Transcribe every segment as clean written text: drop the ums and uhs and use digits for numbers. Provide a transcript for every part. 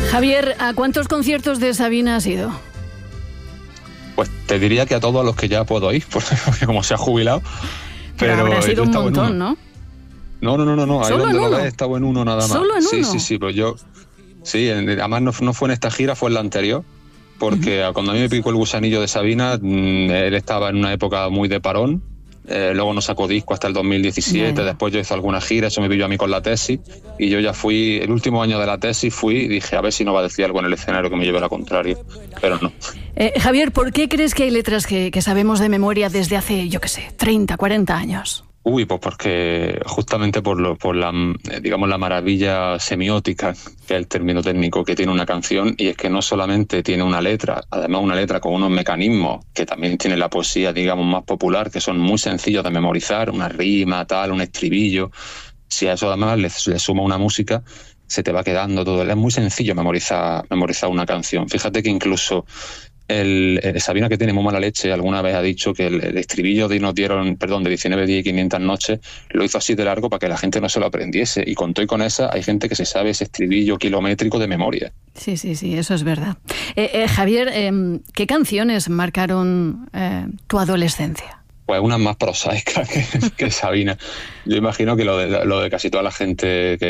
Javier, ¿a cuántos conciertos de Sabina has ido? Pues te diría que a todos los que ya puedo ir, porque como se ha jubilado. Pero habrá sido un montón, ¿no? No. Ahí donde lo ves he estado en uno nada más. ¿Solo en uno? Sí, pero yo... Sí, además no fue en esta gira, fue en la anterior, porque cuando a mí me picó el gusanillo de Sabina, él estaba en una época muy de parón, luego no sacó disco hasta el 2017, después yo hice alguna gira, eso me pilló a mí con la tesis, y yo ya fui, el último año de la tesis fui y dije, a ver si no va a decir algo en el escenario que me lleve a la contraria, pero no. Javier, ¿por qué crees que hay letras que sabemos de memoria desde hace, 30, 40 años? Pues porque justamente por la maravilla semiótica, que es el término técnico que tiene una canción, y es que no solamente tiene una letra, además una letra con unos mecanismos que también tiene la poesía, más popular, que son muy sencillos de memorizar, una rima, un estribillo. Si a eso además le suma una música, se te va quedando todo. Es muy sencillo memorizar una canción. Fíjate que incluso el Sabina, que tiene muy mala leche, alguna vez ha dicho que el estribillo de 19 días y 500 noches lo hizo así de largo para que la gente no se lo aprendiese, y con todo y con esa hay gente que se sabe ese estribillo kilométrico de memoria. Sí, eso es verdad. Javier, ¿qué canciones marcaron tu adolescencia? Pues unas más prosaicas que Sabina. Yo imagino que lo de casi toda la gente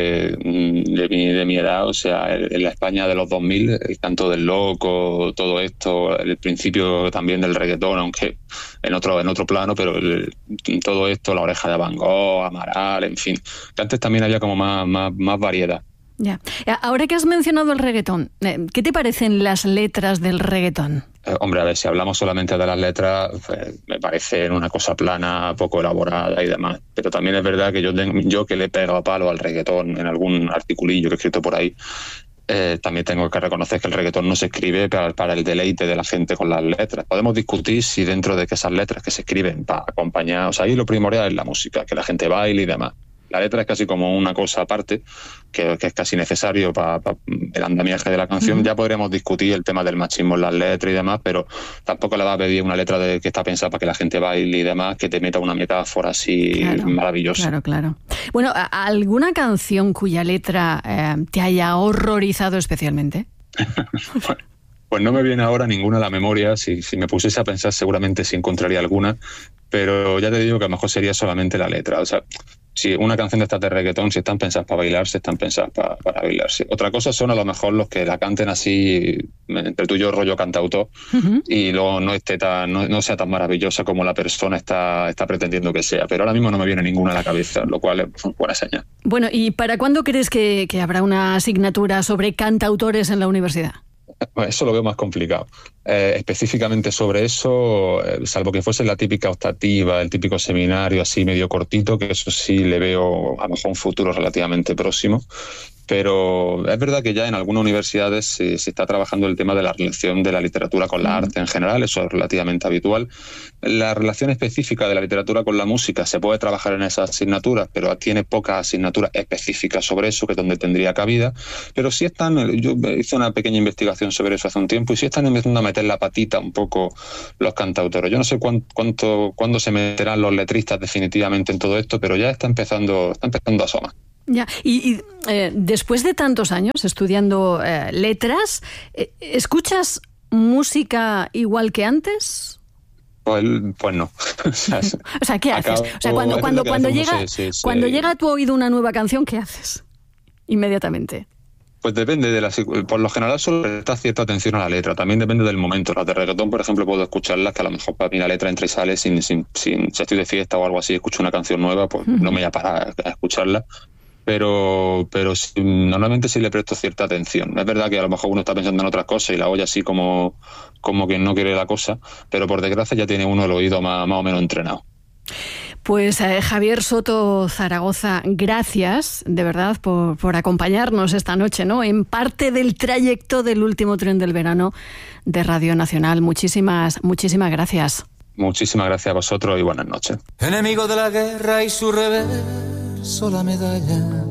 de mi edad, o sea, en la España de los 2000, el canto del loco, todo esto, el principio también del reggaetón, aunque en otro plano, pero todo esto, La Oreja de Van Gogh, Amaral, en fin. Que antes también había como más variedad. Ya. Ahora que has mencionado el reggaetón, ¿qué te parecen las letras del reggaetón? Hombre, a ver, si hablamos solamente de las letras, pues, me parece una cosa plana, poco elaborada y demás. Pero también es verdad que yo que le he pegado a palo al reggaetón en algún articulillo que he escrito por ahí, también tengo que reconocer que el reggaetón no se escribe para el deleite de la gente con las letras. Podemos discutir si dentro de que esas letras que se escriben para acompañar, o sea, ahí lo primordial es la música, que la gente baile y demás. La letra es casi como una cosa aparte, que es casi necesario para el andamiaje de la canción. Ya podríamos discutir el tema del machismo en las letras y demás, pero tampoco le va a pedir una letra que está pensada para que la gente baile y demás, que te meta una metáfora así maravillosa. Claro. Bueno, ¿alguna canción cuya letra te haya horrorizado especialmente? Pues no me viene ahora ninguna a la memoria. Si me pusiese a pensar, seguramente sí encontraría alguna, pero ya te digo que a lo mejor sería solamente la letra. O sea, si una canción de estas de reggaetón, si están pensadas para bailarse, están pensadas para bailarse. Otra cosa son a lo mejor los que la canten así, entre tú y yo, rollo cantautor, y luego no sea tan maravillosa como la persona está pretendiendo que sea. Pero ahora mismo no me viene ninguna a la cabeza, lo cual es buena señal. Bueno, ¿y para cuándo crees que habrá una asignatura sobre cantautores en la universidad? Eso lo veo más complicado. Específicamente sobre eso, salvo que fuese la típica optativa, el típico seminario así medio cortito, que eso sí le veo a lo mejor un futuro relativamente próximo. Pero es verdad que ya en algunas universidades se está trabajando el tema de la relación de la literatura con la arte en general, eso es relativamente habitual. La relación específica de la literatura con la música se puede trabajar en esas asignaturas, pero tiene pocas asignaturas específicas sobre eso, que es donde tendría cabida. Pero sí yo hice una pequeña investigación sobre eso hace un tiempo, y sí están empezando a meter la patita un poco los cantautores. Yo no sé cuándo se meterán los letristas definitivamente en todo esto, pero ya está empezando a asomar. Ya, y después de tantos años estudiando letras, ¿escuchas música igual que antes? Pues no. O sea, ¿qué haces? O sea, cuando llega a tu oído una nueva canción, ¿qué haces inmediatamente? Pues depende por lo general solo prestar cierta atención a la letra, también depende del momento. Las de reggaetón, por ejemplo, puedo escucharlas, que a lo mejor para mí la letra entra y sale si estoy de fiesta o algo así, escucho una canción nueva, pues no me voy a parar a escucharla. Pero normalmente sí le presto cierta atención. Es verdad que a lo mejor uno está pensando en otras cosas y la oye así como que no quiere la cosa, pero por desgracia ya tiene uno el oído más o menos entrenado. Pues Javier Soto Zaragoza, gracias de verdad por acompañarnos esta noche, ¿no? En parte del trayecto del último tren del verano de Radio Nacional. Muchísimas gracias. Muchísimas gracias a vosotros y buenas noches. Enemigo de la guerra y su reverso la medalla.